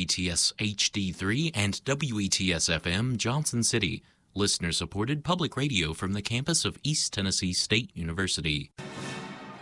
WETS HD3 and WETS FM Johnson City, listener-supported public radio from the campus of East Tennessee State University.